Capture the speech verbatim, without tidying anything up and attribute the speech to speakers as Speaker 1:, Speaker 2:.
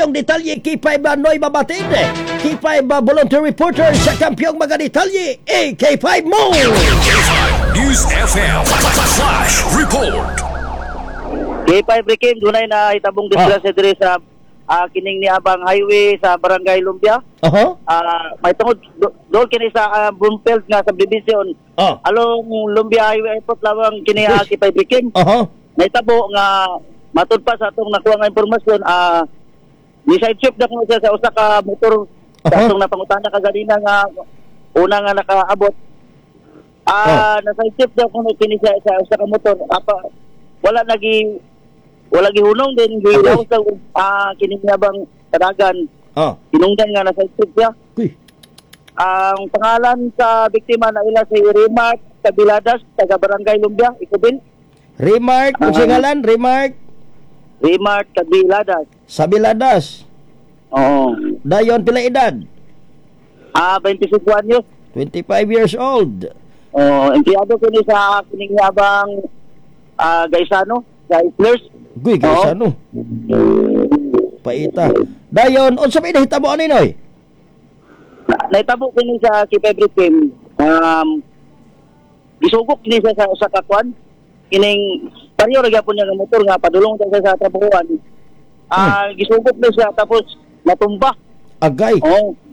Speaker 1: kampyong detalye K five Noy Babatid, K five volunteer reporter sa kampyong mga detalye A K five mo.
Speaker 2: K five News F M Flash Report.
Speaker 3: K five Rikim, dunay na itabong disgrasya
Speaker 1: Ah.
Speaker 3: diri sa ah, kining ni Abang Highway sa Barangay Lumbia.
Speaker 1: Aha.
Speaker 3: Ah, may tungod do- doon kini sa uh, Bloomfield nga subdivision.
Speaker 1: Ah.
Speaker 3: Along Lumbia Highway Airport lawang kini uh, K five Rikim.
Speaker 1: Aha.
Speaker 3: Naitabo nga matud pa sa atong nakuha nga impormasyon, ah ni side shift na ko siya sa usa ka motor sa
Speaker 1: Aha.
Speaker 3: atong napangutana kaganina nga una nga nakaabot. Ah, na side shift daw ko kini sa, sa usa ka motor. Apa wala nagi wala gihunong din gilaw sa ah kinihiyabang kadagan.
Speaker 1: Ah.
Speaker 3: Tinungdan nga na side shift siya.
Speaker 1: Uy.
Speaker 3: Ang pangalan sa biktima na ila si Remark Cabiladas, taga Barangay Lumbia, Ikubil.
Speaker 1: Remark, kung
Speaker 3: Ah.
Speaker 1: singalan, Remark
Speaker 3: Remark Cabiladas.
Speaker 1: Sabiladas.
Speaker 3: Oo.
Speaker 1: Dayon pila edad?
Speaker 3: Ah, twenty-five anyos.
Speaker 1: twenty-five years old.
Speaker 3: Oh, empleyado ko ni sa kinihiyabang ah Gaisano, Gaislers.
Speaker 1: Guy, guys,
Speaker 3: Oo.
Speaker 1: ano? Paita. Dayon, unsa may nahitabo ani noy?
Speaker 3: Na- Naitabo ko ni sa Kipebre Team. Um, gisugok ni siya sa sa kakwan. Kining pariyo ra gyapon niya nga motor nga padulong sa sa trabahoan. Ah, gisugok ni siya tapos natumba.
Speaker 1: Agay.
Speaker 3: Oh.